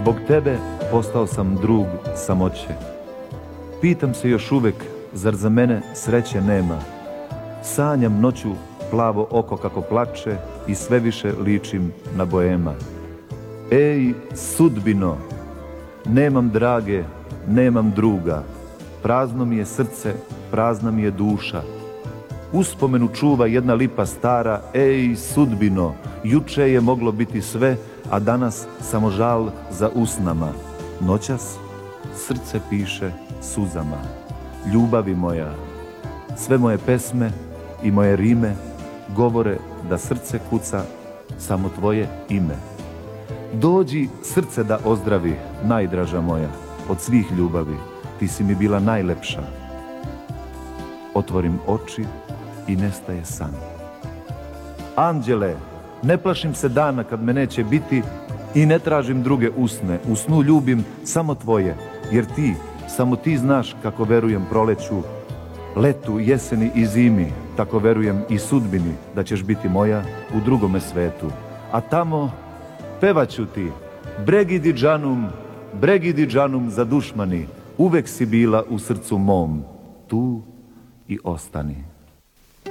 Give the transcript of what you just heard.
Zbog tebe postao sam drug samoće. Pitam se još uvek, zar za mene sreće nema? Sanjam noću plavo oko kako plače i sve više ličim na boema. Ej, sudbino, nemam drage, nemam druga. Prazno mi je srce, prazna mi je duša. Uspomenu čuva jedna lipa stara. Ej, sudbino, juče je moglo biti sve, a danas samo žal za usnama. Noćas srce piše suzama. Ljubavi moja, sve moje pesme i moje rime govore da srce kuca samo tvoje ime. Dođi srce da ozdravi, najdraža moja, od svih ljubavi, ti si mi bila najlepša. Otvorim oči i nestaje san. Anđele, ne plašim se dana kad me neće biti i ne tražim druge usne. U snu ljubim samo tvoje, jer ti, samo ti znaš kako verujem proleću, letu, jeseni i zimi, tako verujem i sudbini da ćeš biti moja u drugome svetu. A tamo pevaću ti, bregidi džanum za dušmani, uvek si bila u srcu mom, tu i ostani.